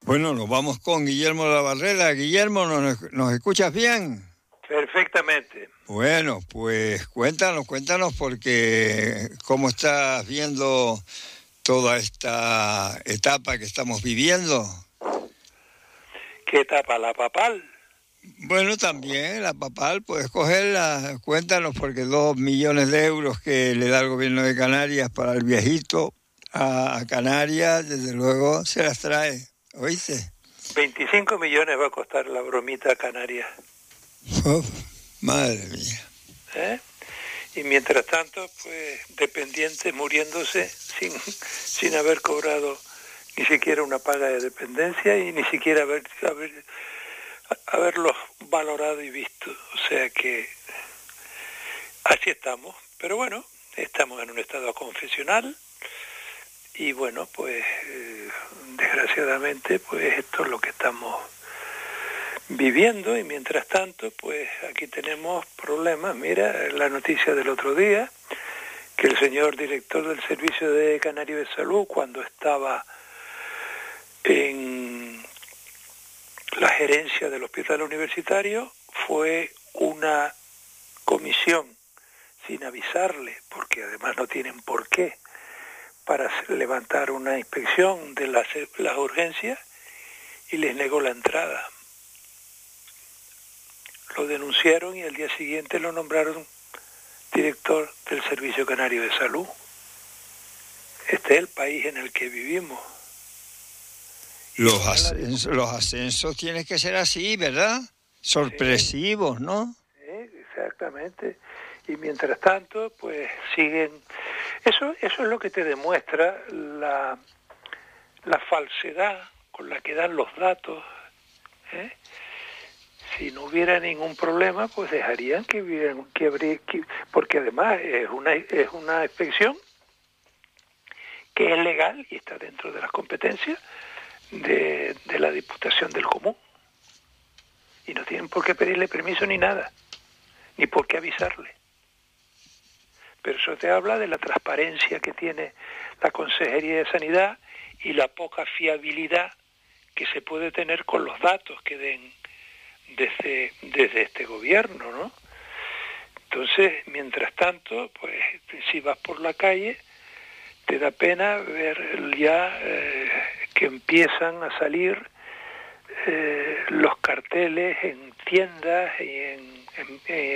Bueno, nos vamos con Guillermo Labarrera. Guillermo, ¿nos escuchas bien? Perfectamente. Bueno, pues cuéntanos, porque cómo estás viendo toda esta etapa que estamos viviendo. ¿Qué etapa? ¿La papal? Bueno, también la papal, puedes cogerla. Cuéntanos, porque 2 millones de euros que le da el gobierno de Canarias para el viajito a Canarias, desde luego se las trae, ¿oíste? 25 millones va a costar la bromita canaria. Uf, madre mía. Y mientras tanto, pues, dependientes muriéndose sin haber cobrado ni siquiera una paga de dependencia y ni siquiera haberlos valorado y visto. O sea que así estamos. Pero bueno, estamos en un estado confesional y bueno, pues desgraciadamente, pues esto es lo que estamos viviendo y mientras tanto, pues aquí tenemos problemas. Mira, la noticia del otro día, que el señor director del Servicio de Canario de Salud, cuando estaba en la gerencia del hospital universitario, fue una comisión sin avisarle, porque además no tienen por qué, para levantar una inspección de las urgencias y les negó la entrada. Lo denunciaron y al día siguiente lo nombraron director del Servicio Canario de Salud. Este es el país en el que vivimos. Los ascensos tienen que ser así, ¿verdad? Sorpresivos, sí. ¿No? Sí, exactamente. Y mientras tanto, pues siguen. Eso es lo que te demuestra la falsedad con la que dan los datos. Si no hubiera ningún problema, pues dejarían porque además es una inspección que es legal y está dentro de las competencias de la Diputación del Común. Y no tienen por qué pedirle permiso ni nada, ni por qué avisarle. Pero eso te habla de la transparencia que tiene la Consejería de Sanidad y la poca fiabilidad que se puede tener con los datos que den desde este gobierno, ¿no? Entonces, mientras tanto, pues si vas por la calle, te da pena ver ya que empiezan a salir los carteles en tiendas y en